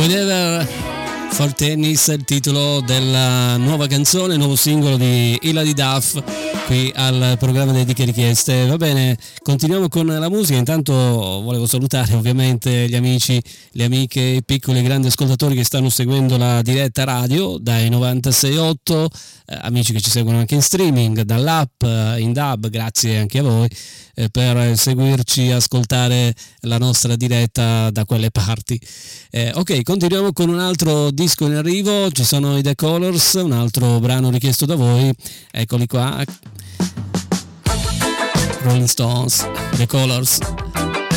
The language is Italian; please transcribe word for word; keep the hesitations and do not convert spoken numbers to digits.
Whatever for Tennis, il titolo della nuova canzone, nuovo singolo di Hilary Duff qui al programma Dediche Richieste. Va bene, continuiamo con la musica. Intanto volevo salutare ovviamente gli amici, le amiche, i piccoli e grandi ascoltatori che stanno seguendo la diretta radio dai novantasei virgola otto, eh, amici che ci seguono anche in streaming dall'app, in D A B, grazie anche a voi eh, per seguirci, ascoltare la nostra diretta da quelle parti. Eh, ok, continuiamo con un altro disco in arrivo, ci sono i The Colors, un altro brano richiesto da voi, eccoli qua, Rolling Stones, The Colors.